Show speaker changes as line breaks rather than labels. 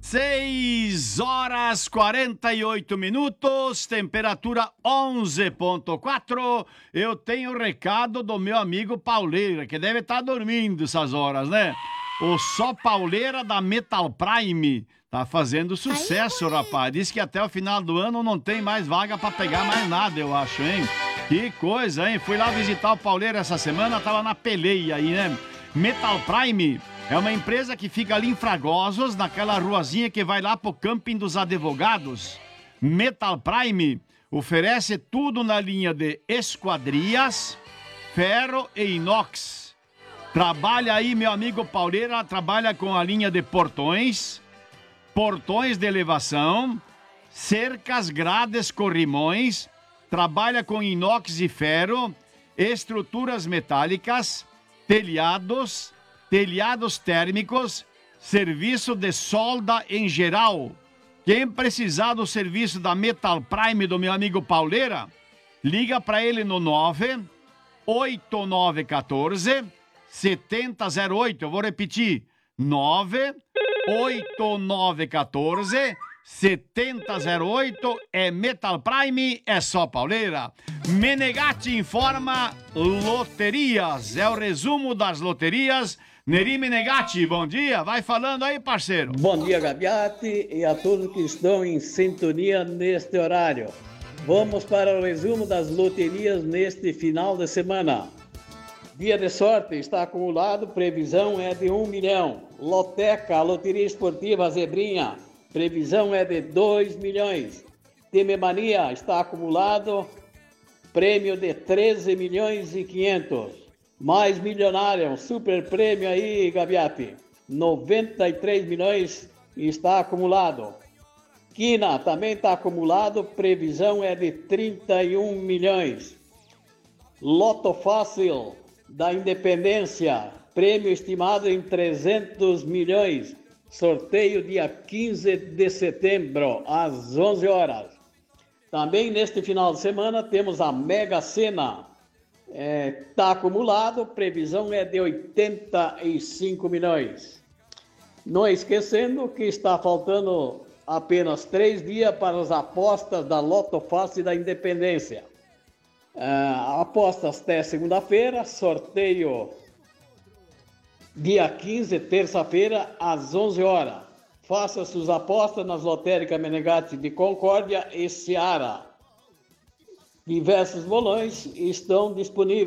6h48, temperatura 11,4. Eu tenho o recado do meu amigo Pauleira, que deve estar dormindo essas horas, né? O Só Pauleira da Metal Prime tá fazendo sucesso, rapaz. Diz que até o final do ano não tem mais vaga pra pegar mais nada, eu acho, hein? Que coisa, hein? Fui lá visitar o Pauleira essa semana, tava na peleia aí, né? Metal Prime é uma empresa que fica ali em Fragosos, naquela ruazinha que vai lá pro Camping dos Advogados. Metal Prime oferece tudo na linha de esquadrias, ferro e inox. Trabalha aí, meu amigo Pauleira, trabalha com a linha de portões, portões de elevação, cercas, grades, corrimões, trabalha com inox e ferro, estruturas metálicas, telhados térmicos, serviço de solda em geral. Quem precisar do serviço da Metal Prime do meu amigo Pauleira, liga para ele no 98914-7008. Eu vou repetir, 98914-7008. É Metal Prime, é só Pauleira. Menegatti informa loterias. É o resumo das loterias. Neri Menegatti, bom dia. Vai falando aí, parceiro.
Bom dia, Gabiati, e a todos que estão em sintonia neste horário. Vamos para o resumo das loterias neste final de semana. Dia de sorte está acumulado, previsão é de 1 milhão. Loteca, Loteria Esportiva Zebrinha, previsão é de 2 milhões. Tememania está acumulado, prêmio de 13 milhões e 500. Mais milionário, um super prêmio aí, Gabiati, 93 milhões está acumulado. Quina também está acumulado, previsão é de 31 milhões. Loto Fácil da Independência, prêmio estimado em 300 milhões. Sorteio dia 15 de setembro, às 11 horas. Também neste final de semana temos a Mega Sena. Está acumulado, previsão é de 85 milhões. Não esquecendo que está faltando apenas 3 dias para as apostas da Loto Fácil da Independência. Apostas até segunda-feira, sorteio dia 15, terça-feira, às 11 horas. Faça suas apostas nas lotéricas Menegatti de Concórdia e Ceará. Diversos bolões estão disponíveis.